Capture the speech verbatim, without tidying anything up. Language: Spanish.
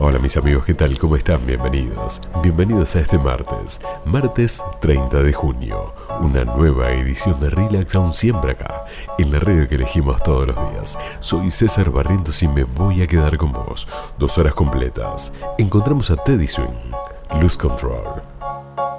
Hola mis amigos, ¿qué tal? ¿Cómo están? Bienvenidos. Bienvenidos a este martes, martes treinta de junio. Una nueva edición de Relax aún siempre acá, en la radio que elegimos todos los días. Soy César Barrientos y me voy a quedar con vos. Dos horas completas. Encontramos a Teddy Swing, Lose Control.